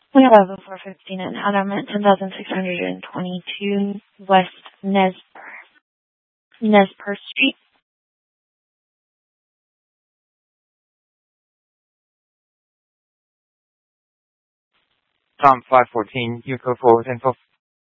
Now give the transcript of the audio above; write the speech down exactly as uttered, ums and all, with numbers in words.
We have a four fifteen in Adam at ten thousand six hundred twenty-two West Nez Nezper Street. Tom five fourteen, your code forward info.